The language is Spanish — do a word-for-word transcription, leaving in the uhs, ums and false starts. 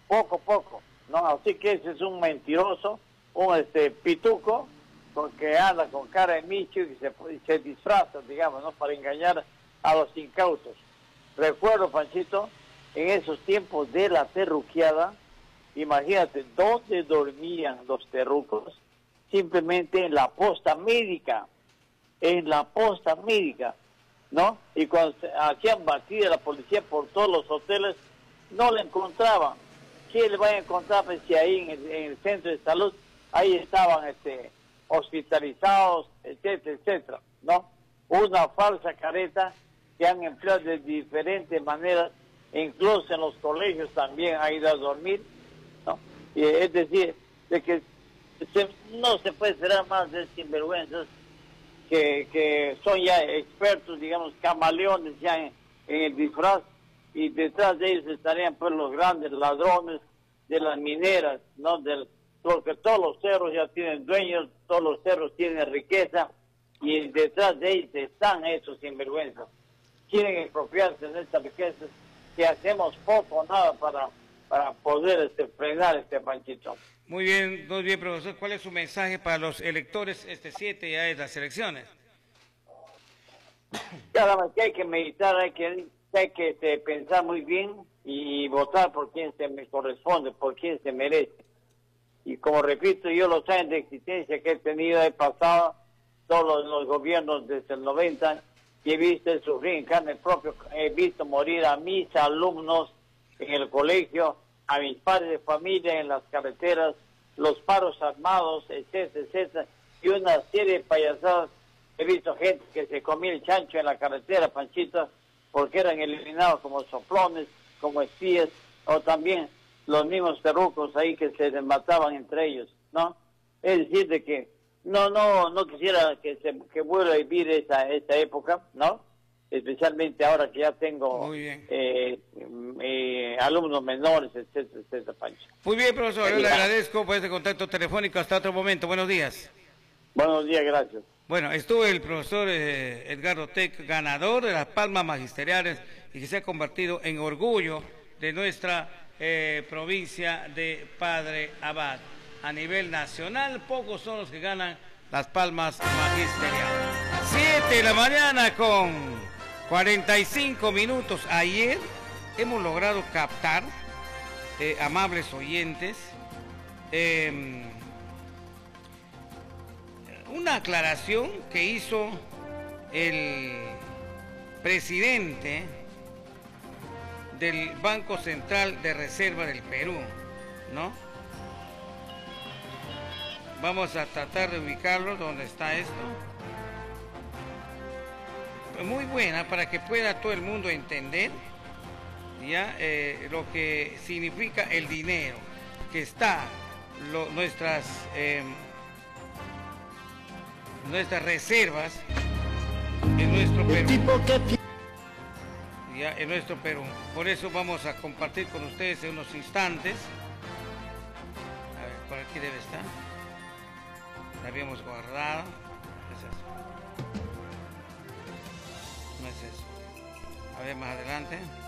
poco a poco, ¿no? Así que ese es un mentiroso, un este pituco, porque anda con cara de micho y se, y se disfraza, digamos, ¿no? Para engañar a los incautos. Recuerdo, Panchito, en esos tiempos de la terruqueada, imagínate, ¿dónde dormían los terrucos? Simplemente en la posta médica, en la posta médica, ¿no? Y cuando se hacían batida la policía por todos los hoteles, no le encontraban. ¿Qué le van a encontrar? Pues si ahí en el, en el centro de salud, ahí estaban este, hospitalizados, etcétera, etcétera, ¿no? Una falsa careta que han empleado de diferentes maneras, incluso en los colegios también ha ido a dormir, ¿no? Y es decir, de que se, no se puede esperar más de sinvergüenzas que, que son ya expertos, digamos, camaleones ya en, en el disfraz, y detrás de ellos estarían pues los grandes ladrones de las mineras, ¿no? Del, porque todos los cerros ya tienen dueños, todos los cerros tienen riqueza, y detrás de ellos están esos sinvergüenzas. Quieren expropiarse de estas riquezas que hacemos poco o nada para, para poder este, frenar este Panchito. Muy bien, muy bien, profesor. ¿Cuál es su mensaje para los electores este siete ya de las elecciones? Cada vez que hay que meditar, hay que, hay que este, pensar muy bien y votar por quien se me corresponde, por quien se merece. Y como repito, yo los años de existencia que he tenido, he pasado todos los, los gobiernos desde el noventa, y he visto sufrir en carne propia, he visto morir a mis alumnos en el colegio, a mis padres de familia en las carreteras, los paros armados, etcétera, etcétera, y una serie de payasadas. He visto gente que se comía el chancho en la carretera, Panchito, porque eran eliminados como soplones, como espías, o también los mismos terrucos ahí que se mataban entre ellos, ¿no? Es decir, de que no, no, no quisiera que se que vuelva a vivir esa, esa época, ¿no? Especialmente ahora que ya tengo eh, eh, alumnos menores, etcétera, etcétera, Pancho. Muy bien, profesor, yo le agradezco por este contacto telefónico. Hasta otro momento. Buenos días. Buenos días, gracias. Bueno, estuvo el profesor eh, Edgardo Tec, ganador de las palmas magisteriales y que se ha convertido en orgullo de nuestra eh, provincia de Padre Abad. A nivel nacional, pocos son los que ganan las palmas magisteriales. siete de la mañana con cuarenta y cinco minutos. Ayer hemos logrado captar, eh, amables oyentes, eh, una aclaración que hizo el presidente del Banco Central de Reserva del Perú, ¿no? Vamos a tratar de ubicarlo donde está esto. Muy buena para que pueda todo el mundo entender ya eh, lo que significa el dinero que está lo, nuestras eh, nuestras reservas en nuestro Perú. Ya, en nuestro Perú. Por eso vamos a compartir con ustedes en unos instantes. A ver, por aquí debe estar. La habíamos guardado. Es eso. No es eso. A ver, más adelante.